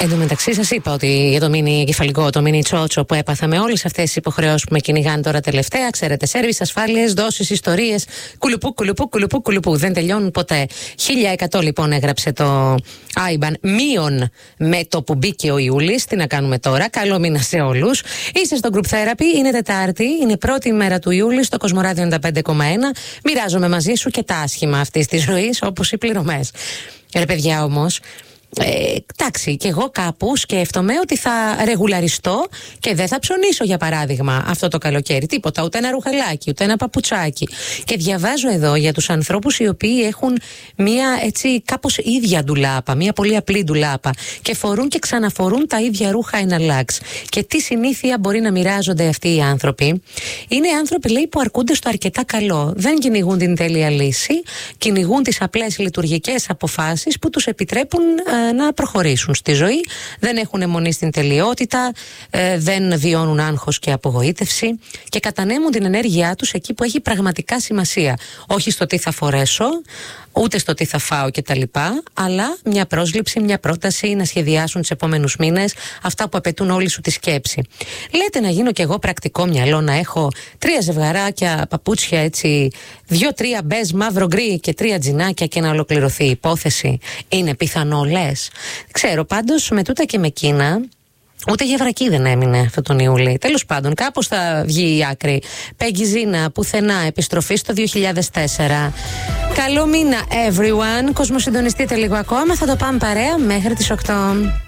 Εν τω μεταξύ, σας είπα ότι για το μίνι κεφαλικό, το μίνι τσότσο που έπαθα με όλες αυτές τις υποχρεώσεις που με κυνηγάνε τώρα τελευταία, ξέρετε, σέρβις, ασφάλειες, δόσεις, ιστορίες, κουλουπού. Δεν τελειώνουν ποτέ. 1100 λοιπόν έγραψε το IBAN, μείον με το που μπήκε ο Ιούλης. Τι να κάνουμε τώρα, καλό μήνα σε όλους. Είσαι στο Group Therapy, είναι Τετάρτη, είναι πρώτη μέρα του Ιούλη στο Κοσμοράδιο 95,1. Μοιράζομαι μαζί σου και τα άσχημα αυτής της ζωής, όπως οι πληρωμές. Ρε παιδιά όμως. Εντάξει, και εγώ κάπου σκέφτομαι ότι θα ρεγουλαριστώ και δεν θα ψωνίσω, για παράδειγμα, αυτό το καλοκαίρι. Τίποτα, ούτε ένα ρουχαλάκι, ούτε ένα παπουτσάκι. Και διαβάζω εδώ για τους ανθρώπους οι οποίοι έχουν μία έτσι κάπως ίδια ντουλάπα, μία πολύ απλή ντουλάπα και φορούν και ξαναφορούν τα ίδια ρούχα εναλλάξ. Και τι συνήθεια μπορεί να μοιράζονται αυτοί οι άνθρωποι? Είναι άνθρωποι, λέει, που αρκούνται στο αρκετά καλό. Δεν κυνηγούν την τέλεια λύση, κυνηγούν τις απλές λειτουργικές αποφάσεις που τους επιτρέπουν να προχωρήσουν στη ζωή. Δεν έχουν αιμονή στην τελειότητα, δεν βιώνουν άγχος και απογοήτευση και κατανέμουν την ενέργειά τους εκεί που έχει πραγματικά σημασία. Όχι στο τι θα φορέσω, ούτε στο τι θα φάω κτλ. Αλλά μια πρόσληψη, μια πρόταση, να σχεδιάσουν τους επόμενους μήνες αυτά που απαιτούν όλη σου τη σκέψη. Λέτε να γίνω κι εγώ πρακτικό μυαλό, να έχω 3 ζευγαράκια παπούτσια έτσι, 2-3 μπέζ, μαύρο γκρι και 3 τζινάκια και να ολοκληρωθεί η υπόθεση? Είναι πιθανό, λες? Ξέρω πάντως με τούτα και με εκείνα. Ούτε για βρακή δεν έμεινε αυτό τον Ιούλη. Τέλος πάντων, κάπως θα βγει η άκρη. Πέγγι Ζίνα, πουθενά, επιστροφή στο 2004. Καλό μήνα, everyone. Κοσμοσυντονιστείτε λίγο ακόμα. Θα το πάμε παρέα μέχρι τις 8.